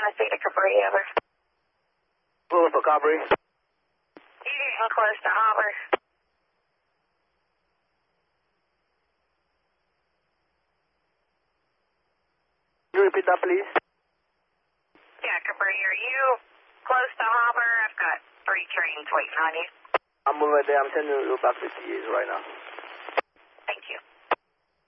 Tennessee to Cabri, over. Pulling for Cabri. You getting close to Harbor? Can you repeat that, please? Yeah, Cabri, are you close to Harbor? I've got 3 trains waiting on you. I'm over there. I'm sending you back to TAs right now.